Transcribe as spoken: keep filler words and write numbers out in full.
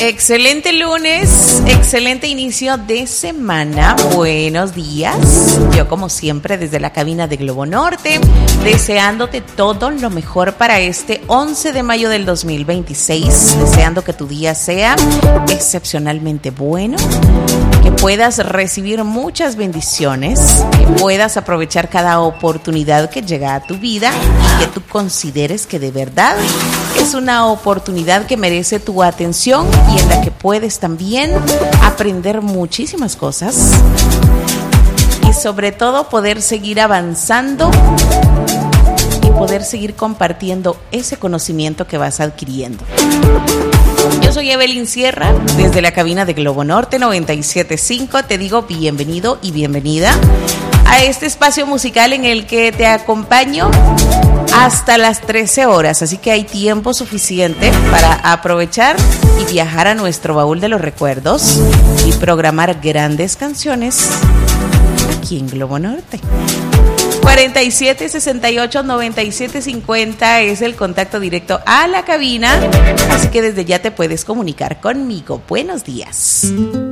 Excelente lunes, excelente inicio de semana. Buenos días. Yo como siempre desde la cabina de Globo Norte, deseándote todo lo mejor para este once de mayo del dos mil veintiséis, deseando que tu día sea excepcionalmente bueno, que puedas recibir muchas bendiciones, que puedas aprovechar cada oportunidad que llega a tu vida y que tú consideres que de verdad es una oportunidad que merece tu atención y en la que puedes también aprender muchísimas cosas y sobre todo poder seguir avanzando y poder seguir compartiendo ese conocimiento que vas adquiriendo. Yo soy Evelyn Sierra, desde la cabina de Globo Norte noventa y siete punto cinco. Te digo bienvenido y bienvenida a este espacio musical en el que te acompaño hasta las trece horas. Así que hay tiempo suficiente para aprovechar y viajar a nuestro baúl de los recuerdos y programar grandes canciones aquí en Globo Norte. cuarenta y siete, sesenta y ocho, noventa y siete, cincuenta es el contacto directo a la cabina, así que desde ya te puedes comunicar conmigo. Buenos días.